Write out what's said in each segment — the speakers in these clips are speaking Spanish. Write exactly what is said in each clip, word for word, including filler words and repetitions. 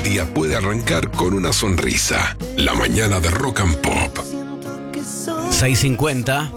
día puede arrancar con una sonrisa. La mañana de Rock and Pop. seis cincuenta.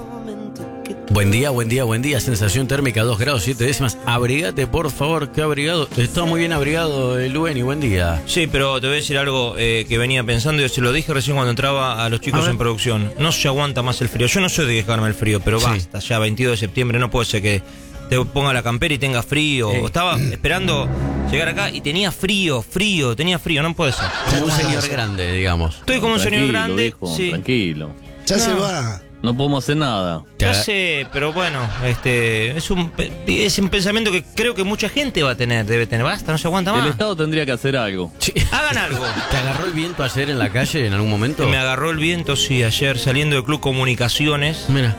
Buen día, buen día, buen día. Sensación térmica dos grados siete décimas. Abrigate, por favor, qué abrigado. Está muy bien abrigado el Lueni, buen día. Sí, pero te voy a decir algo eh, que venía pensando y se lo dije recién cuando entraba a los chicos en producción. No se aguanta más el frío. Yo no soy de quejarme el frío, pero sí. Basta, ya veintidós de septiembre, no puede ser que te ponga la campera y tenga frío. Eh. Estaba esperando llegar acá y tenía frío, frío, tenía frío, no puede ser. Como un señor grande, digamos. Estoy como un señor grande. Viejo, sí. Tranquilo. Ya no. se va. No podemos hacer nada. Ya sé, pero bueno, este es un es un pensamiento que creo que mucha gente va a tener, debe tener. Basta, no se aguanta más. El Estado tendría que hacer algo. Sí. Hagan algo. ¿Te agarró el viento ayer en la calle en algún momento? Me agarró el viento, sí, ayer saliendo del Club Comunicaciones. Mira.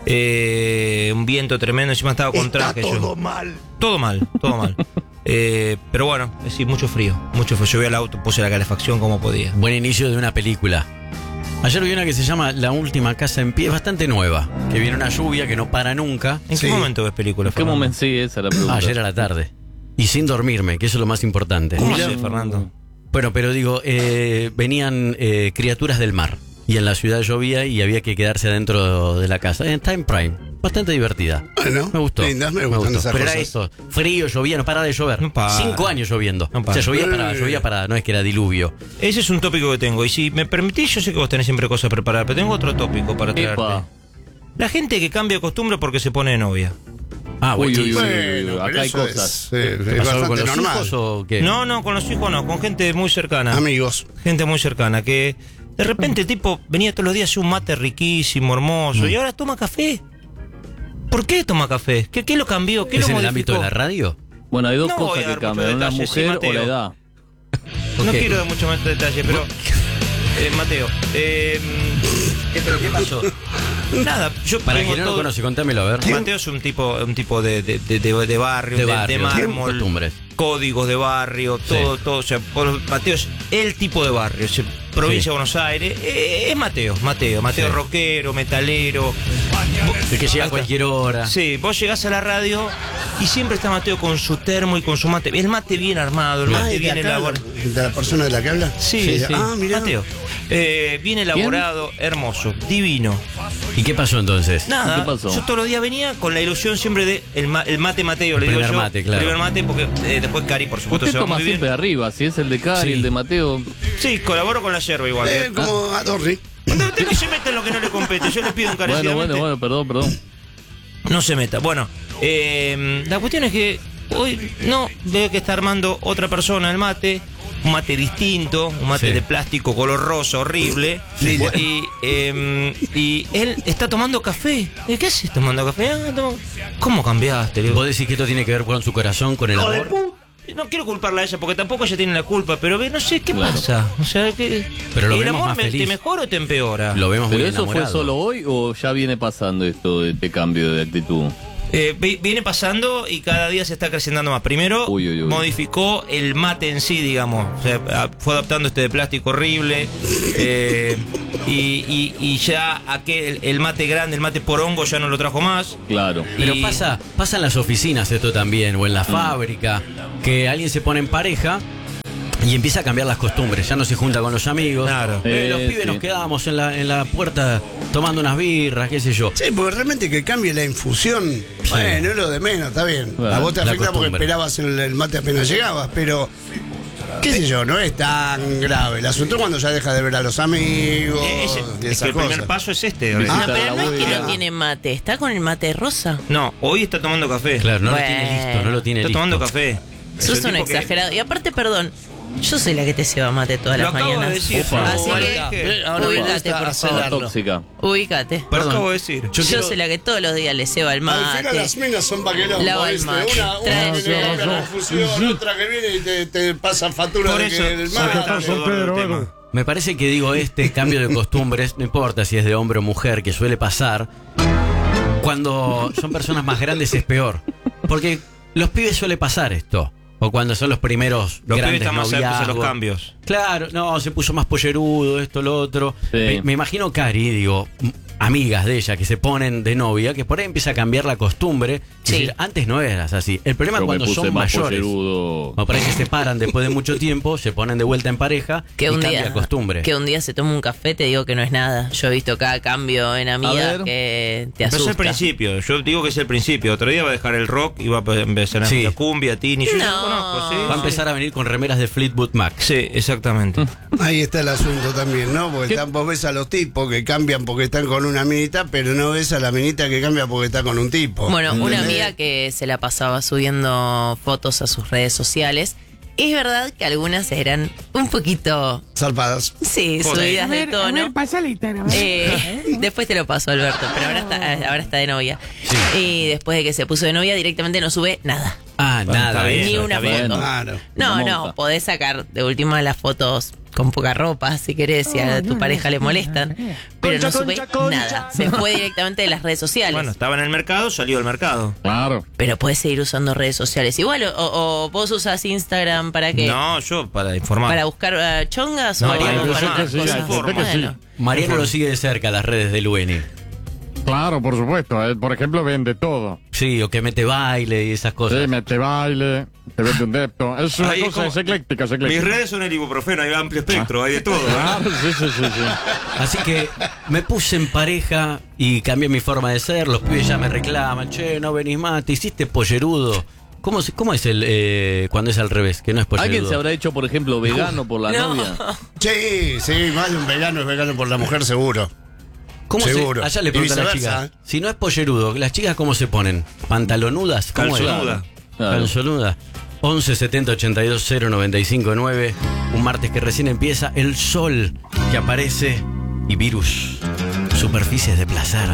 Eh, un viento tremendo, encima estaba con traje. Está todo yo. mal. Todo mal, todo mal. Eh, pero bueno, sí, mucho frío, mucho frío. Yo vi al auto, puse la calefacción como podía. Buen inicio de una película. Ayer vi una que se llama La Última Casa en Pie, es bastante nueva. Que viene una lluvia que no para nunca. ¿En Sí. qué momento ves películas? ¿En qué momento? Sí, esa es la pregunta. Ayer a la tarde. Y sin dormirme, que eso es lo más importante. ¿Cómo Mirá. haces, Fernando? Bueno, pero digo, eh, venían eh, criaturas del mar. Y en la ciudad llovía y había que quedarse adentro de la casa. En Time Prime. Bastante divertida. Bueno, Me gustó. lindas, me gustan gustó. esas Pero era cosas. esto. Frío, llovía, no para de llover. No para. Cinco años lloviendo. No o para. sea, llovía para, Eh. llovía para, no es que era diluvio. Ese es un tópico que tengo. Y si me permitís, yo sé que vos tenés siempre cosas preparadas, pero tengo otro tópico para traerte. Epa. La gente que cambia de costumbre porque se pone de novia. Ah, Uy, bueno. uy, uy. Bueno, acá pero hay eso cosas. es, eh, ¿Te es pasó algo bastante con los normal. hijos o qué? No, no, con los hijos no, con gente muy cercana. Amigos. Gente muy cercana, que de repente el tipo venía todos los días a hacer un mate riquísimo, hermoso, Mm. y ahora toma café. ¿Por qué toma café? ¿Qué, qué lo cambió? ¿Qué ¿Es lo en el modificó? ámbito de la radio? Bueno, hay dos No voy cosas a que dar cambian, mucho la detalle, sí, mujer o Mateo. la edad. No Ok. quiero dar mucho más detalle, pero... Eh, Mateo, eh, ¿Qué, pero qué pasó? nada, yo Para vengo quien no lo todo- conoce, contámelo, a ver. Mateo es un tipo, un tipo de, de, de, de- de barrio, De de, barrio, de mármol, costumbres. códigos de barrio, todo, Sí. todo. O sea, por- Mateo es el tipo de barrio, o sea, provincia Sí. de Buenos Aires, eh, es Mateo, Mateo, Mateo Sí. rockero, metalero. De que llega a Ahí cualquier hora. Sí, vos llegás a la radio y siempre está Mateo con su termo y con su mate. El mate bien armado, el Ah, mate ¿de bien acá? elaborado. ¿De la persona de la que habla? Sí, Sí, sí. Ah, mirá. Mateo. Eh, bien elaborado, hermoso, divino. ¿Y qué pasó entonces? Nada, ¿Qué pasó? yo todos los días venía con la ilusión siempre de el, ma- el mate Mateo, le El digo primer yo. mate, claro. El primer mate, porque eh, después Cari, por supuesto, Usted se va toma muy bien. siempre de arriba, si es el de Cari, Sí. el de Mateo. Sí, colaboro con la yerba igual. Eh, ¿eh? como a Dorri. Usted usted no se meta en lo que no le compete, yo le pido Bueno, encarecidamente. bueno, bueno, perdón, perdón. No se meta. Bueno, eh, la cuestión es que hoy no veo que está armando otra persona el mate. Un mate distinto, un mate Sí. de plástico color rosa, horrible. Y, eh, y él está tomando café. ¿Y ¿Qué haces tomando café? Ah, tomo- ¿Cómo cambiaste? Le digo, ¿Vos decís que esto tiene que ver con su corazón, con el amor? no quiero culparla a ella porque tampoco ella tiene la culpa, pero ve, no sé qué Claro. pasa. O sea, que Pero lo el vemos amor más me- feliz. te mejora o te empeora. Lo vemos muy ¿Pero eso fue enamorado. solo hoy o ya viene pasando esto de este cambio de actitud? Eh, vi- viene pasando y cada día se está creciendo más. Primero Uy, uy, uy. modificó el mate en sí, digamos. O sea, a- fue adaptando este de plástico horrible. eh, y, y- y ya aquel, el mate grande, el mate porongo ya no lo trajo más. Claro. Pero Y- pasa, pasa en las oficinas esto también, o en la fábrica, que alguien se pone en pareja y empieza a cambiar las costumbres. Ya no se junta con los amigos. Claro. Eh, los Eh, pibes sí. nos quedábamos en la, en la puerta tomando unas birras, qué sé yo. Sí, porque realmente que cambie la infusión, bueno, es lo de menos, está bien. Bueno, a vos te la afecta porque costumbre. esperabas el, el mate apenas llegabas, pero qué sé yo, no es tan grave. El asunto es cuando ya dejas de ver a los amigos Eh, ese- y es esas que el primer cosas. paso es este. Ah, No, Está pero la no es que abuela. no tiene mate, está con el mate rosa. No, hoy está tomando café. Claro, no lo Bueno. tiene listo, no lo tiene Está listo. tomando café. Es Sos el un tipo que- exagerado. Y aparte, perdón, yo soy la que te ceba mate todas Lo las acabo de mañanas. decir. Opa. Así Igual que, que- Ahora me ubícate, gusta por acelerarlo. favor. Tóxica. Ubícate. Lo Perdón. acabo de decir. Yo Yo, quiero- soy la que todos los días le ceba el Al final mate. las minas son paqueros, Lava el ¿viste? mate. Una, una Trae que el le cambia la mate. infusión, otra que viene y te, te pasa factura Por de eso, que del sabe mate. tanto Eduardo del tema. Me parece que digo, este cambio de costumbres, no importa si es de hombre o mujer, que suele pasar, cuando son personas más grandes es peor. Porque los pibes suele pasar esto. O cuando son los primeros Los pibes grandes están más abiertos a los noviazgos. cambios. Claro, no, se puso más pollerudo, esto, lo otro. Sí. Me, me imagino Cari, digo, m- amigas de ella que se ponen de novia, que por ahí empieza a cambiar la costumbre. Sí. Es decir, antes no eras así. El problema es Yo me cuando puse son más mayores. pollerudo. O por ahí se separan después de mucho tiempo, se ponen de vuelta en pareja Que y un cambia día, costumbre. que un día se toma un café, te digo que no es nada. Yo he visto cada cambio en amiga ver. que te Pero es asusta. el principio, yo digo que es el principio. Otro día va a dejar el rock y va a empezar a Sí. la cumbia, Tini. Yo ya No. lo conozco, sí. Va a empezar a venir con remeras de Fleetwood Mac. Sí, exactamente. Ahí está el asunto también, ¿no? Porque están, vos ves a los tipos que cambian porque están con una minita, pero no ves a la minita que cambia porque está con un tipo. Bueno, una ¿Entendés? amiga que se la pasaba subiendo fotos a sus redes sociales. Es verdad que algunas eran un poquito, Zarpadas. sí, Joder. subidas A de ver, a tono. ver, pasa el Instagram. Eh, después te lo paso, Alberto, pero ahora está, ahora está de novia. Y después de que se puso de novia, directamente no sube nada. Ah, Bueno, nada. está bien, eso. Ni una está bien. foto. Claro. No, Una no, monta. podés sacar de última las fotos con poca ropa, si querés, si a No, tu no, pareja no, le no, molestan. no, no. Pero no Concha, sube concha, concha. nada. Se fue directamente de las redes sociales. Bueno, estaba en el mercado, salió del mercado. Claro. Pero puedes seguir usando redes sociales. Igual, o, o vos usas Instagram para qué? No, yo para informar. ¿Para buscar eh, chongas No, o Mariano, para yo sé otras que sí, cosas? yo sé que sí. Bueno. Mariano lo sigue de cerca las redes de Lueni. Claro, por supuesto. Él, por ejemplo, vende todo. Sí, o que mete baile y esas cosas. Sí, mete baile, te vende un depto. Es una Ahí es cosa, como- es ecléctica, es Mis ecléctica. redes son el ibuprofeno, hay amplio espectro, hay de todo. ¿eh? Claro, sí, sí, sí, sí. Así que me puse en pareja y cambié mi forma de ser. Los pibes ya me reclaman, che, no venís más, te hiciste pollerudo. ¿Cómo, se- cómo es el eh, cuando es al revés? Que no es pollerudo. ¿Alguien se habrá hecho, por ejemplo, vegano por la No. novia? Sí, sí, más de un vegano es vegano por la mujer, seguro. ¿Cómo se- Seguro. allá le Y preguntan a las viceversa, chicas. Si no es pollerudo, ¿las chicas cómo se ponen? ¿Pantalonudas? ¿Cómo es? Calzonuda. Claro. Calzonuda. once setenta ochenta y dos cero noventa y cinco nueve. Un martes que recién empieza. El sol que aparece y virus. Superficies de placer.